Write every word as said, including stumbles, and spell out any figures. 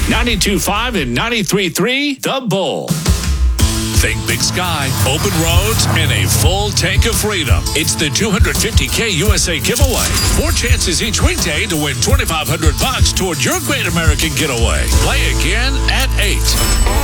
ninety-two point five and ninety-three point three, The Bull. Think Big Sky, open roads, and a full tank of freedom. It's the two hundred fifty K U S A giveaway. Four chances each weekday to win twenty-five hundred bucks toward your Great American Getaway. Play again at eight.